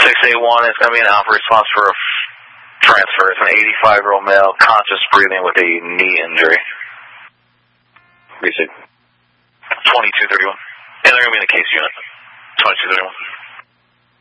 681 is going to be an alpha response for a transfer. It's an 85-year-old male, conscious breathing with a knee injury. Basic. 2231. And they're going to be in the case unit. 2231.